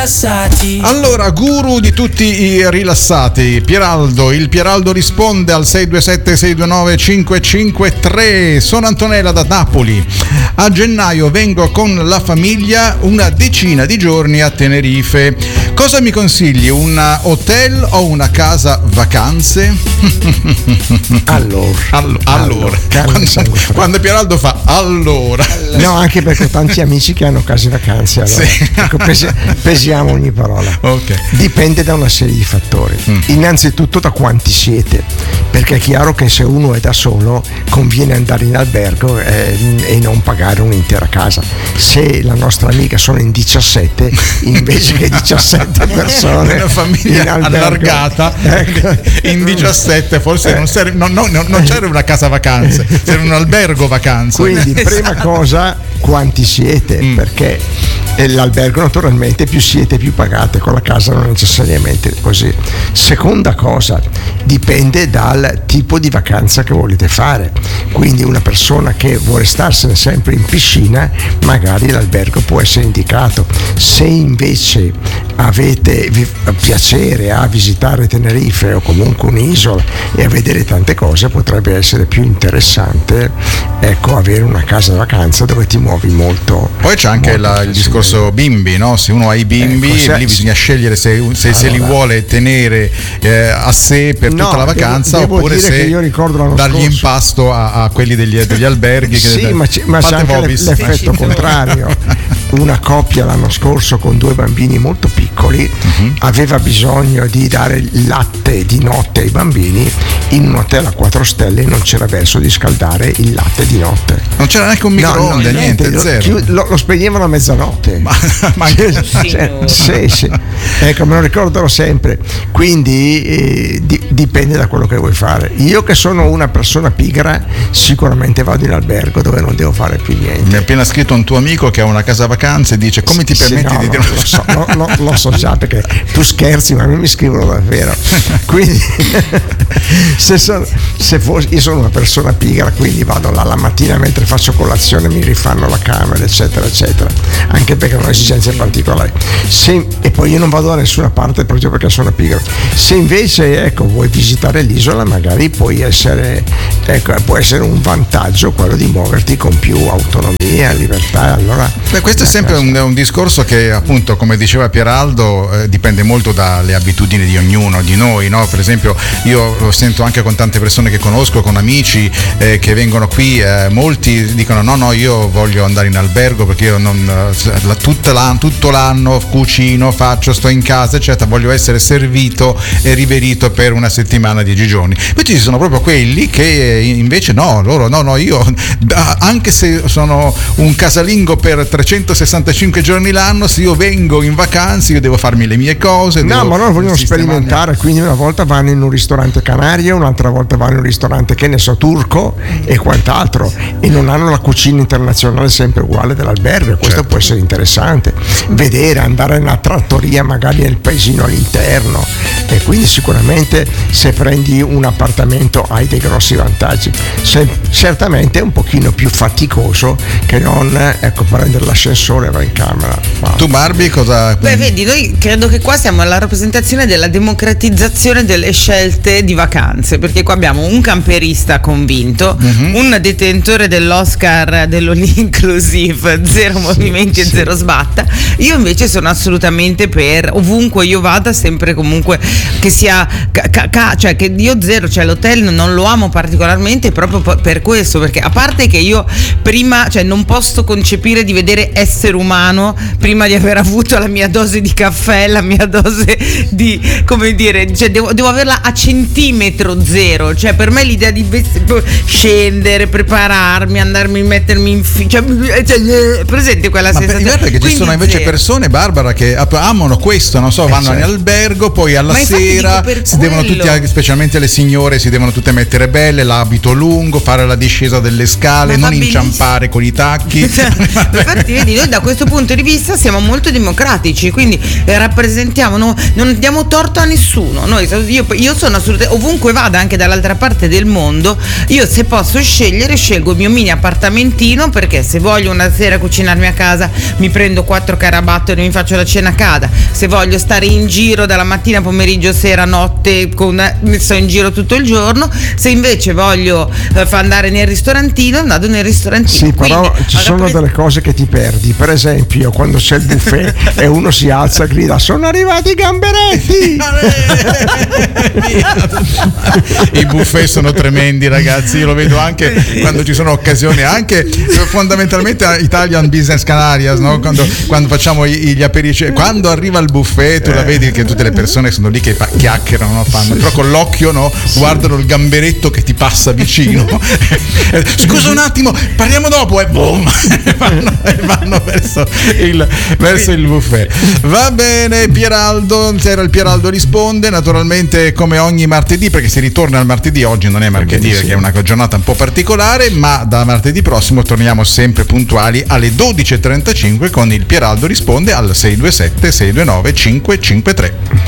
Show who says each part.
Speaker 1: rilassati.
Speaker 2: Allora, guru di tutti i rilassati, Pieraldo. Il Pieraldo risponde al 627-629-553. Sono Antonella da Napoli. A gennaio vengo con la famiglia una decina di giorni a Tenerife. Cosa mi consigli? Un hotel o una casa vacanze? Allora. Quando Pieraldo fa allora.
Speaker 3: No, anche perché ho tanti amici che hanno case vacanze. Allora.
Speaker 2: Sì.
Speaker 3: Ecco, pesiamo ogni parola.
Speaker 2: Okay.
Speaker 3: Dipende da una serie di fattori. Innanzitutto da quanti siete, perché è chiaro che se uno è da solo conviene andare in albergo e non pagare un'intera casa. Se la nostra amica sono in 17, invece che 17 persone,
Speaker 2: una famiglia
Speaker 3: in albergo,
Speaker 2: allargata,
Speaker 3: ecco.
Speaker 2: in 17 forse non c'era una casa vacanze, c'era un albergo vacanze.
Speaker 3: Quindi prima cosa, quanti siete, perché l'albergo naturalmente più siete più pagate, con la casa non necessariamente così. Seconda cosa, dipende dal tipo di vacanza che volete fare. Quindi una persona che vuole starsene sempre in piscina, magari l'albergo può essere indicato. Se invece avete piacere a visitare Tenerife o comunque un'isola e a vedere tante cose, potrebbe essere più interessante, ecco, avere una casa vacanza dove ti muovi molto.
Speaker 2: Poi c'è anche il discorso bimbi, no? Se uno ha i bimbi, lì bisogna scegliere se li vuole tenere a sé per tutta la vacanza,
Speaker 3: devo
Speaker 2: oppure
Speaker 3: dire
Speaker 2: se
Speaker 3: che io ricordo l'anno
Speaker 2: dargli
Speaker 3: scorso
Speaker 2: in pasto a quelli degli alberghi.
Speaker 3: Sì, ma c'è anche l'effetto contrario. Una coppia l'anno scorso con 2 bambini molto piccoli aveva bisogno di dare il latte di notte ai bambini in un hotel a 4 stelle, non c'era verso di scaldare il latte di notte.
Speaker 2: Non c'era neanche un microonde, niente, zero.
Speaker 3: Lo spegnevano a mezzanotte. Sì. Ecco, me lo ricorderò sempre. Quindi dipende da quello che vuoi fare. Io che sono una persona pigra, sicuramente vado in albergo dove non devo fare più niente.
Speaker 2: Mi ha appena scritto un tuo amico che ha una casa vacanze e dice: come ti permetti di dire?
Speaker 3: Lo so già, perché tu scherzi, ma a me mi scrivono davvero. Quindi io sono una persona pigra, quindi vado là la mattina mentre faccio colazione, mi rifanno la camera, eccetera eccetera, anche perché non ho esigenze particolari. E poi io non vado da nessuna parte proprio perché sono pigro. Se invece vuoi visitare l'isola, magari può essere un vantaggio quello di muoverti con più autonomia, libertà. Allora
Speaker 2: questo è sempre un discorso che, appunto, come diceva Pieraldo, dipende molto dalle abitudini di ognuno di noi, no? Per esempio, io lo sento anche con tante persone che conosco, con amici che vengono qui, molti dicono no, io voglio andare in albergo perché io tutto l'anno cucino, sto in casa, eccetera, voglio essere servito e riverito per una settimana, 10 giorni. Poi ci sono proprio quelli che invece io anche se sono un casalingo per 365 giorni l'anno, se io vengo in vacanze io devo farmi le mie cose.
Speaker 3: Ma loro vogliono sperimentare, quindi una volta vanno in un ristorante canario, un'altra volta vanno in un ristorante, che ne so, turco e quant'altro, e non hanno la cucina internazionale sempre uguale dell'albergo, e questo può essere interessante. Vedere, andare in una trattoria magari nel paesino all'interno, e quindi sicuramente se prendi un appartamento hai dei grossi vantaggi. Certamente è un pochino più faticoso che non prendere l'ascensore e vai in camera. Wow.
Speaker 2: Tu Barbie cosa?
Speaker 4: Beh, vedi, noi credo che qua siamo alla rappresentazione della democratizzazione delle scelte di vacanze, perché qua abbiamo un camperista convinto, un detentore dell'Oscar dell'all inclusive, 0 movimenti e 0 sbatta. Io invece sono assolutamente per ovunque io vada, sempre comunque che sia cioè che io zero, cioè l'hotel non lo amo particolarmente proprio per questo, perché a parte che io prima, cioè non posso concepire di vedere essere umano prima di aver avuto la mia dose di caffè, la mia dose di, come dire, cioè devo averla a centimetro zero, cioè per me l'idea di scendere, prepararmi, andarmi, mettermi in presente quella sensazione.
Speaker 2: Guarda che ci sono invece
Speaker 4: zero.
Speaker 2: Persone, Barbara, che amano questo, non so, vanno in albergo, poi alla sera si devono tutti, specialmente le signore, si devono tutte mettere belle, l'abito lungo, fare la discesa delle scale, non inciampare con i tacchi.
Speaker 4: Infatti vedi, noi da questo punto di vista siamo molto democratici, quindi rappresentiamo, non diamo torto a nessuno. Io sono assolutamente, ovunque vada, anche dall'altra parte del mondo, io se posso scegliere scelgo il mio mini appartamentino, perché se voglio una sera cucinarmi a casa mi prendo 4 carabattoli e mi faccio la cena a casa. Se voglio stare in giro dalla mattina, pomeriggio, sera, notte, sto in giro tutto il giorno. Se invece voglio andare nel ristorantino, vado nel ristorantino.
Speaker 3: Sì, però ci sono delle cose che ti perdi. Per esempio, quando c'è il buffet e uno si alza e grida: sono arrivati i gamberetti!
Speaker 2: I buffet sono tremendi, ragazzi. Io lo vedo anche quando ci sono occasioni, anche fondamentalmente a Italian Business Canarias, no? Quando facciamo gli aperitivi, quando arriva il buffet, tu la vedi che tutte le persone sono lì che chiacchierano, no? Fanno, però con l'occhio, no? Guardano il gamberetto che ti passa vicino. Scusa un attimo, parliamo dopo, e boom, vanno verso il buffet. Va bene, Pieraldo, era il Pieraldo risponde, naturalmente come ogni martedì, perché si ritorna al martedì. Oggi non è martedì perché è una giornata un po' particolare, ma da martedì prossimo torniamo sempre puntuali alle 12.35 con il Pieraldo risponde al 627 629 553.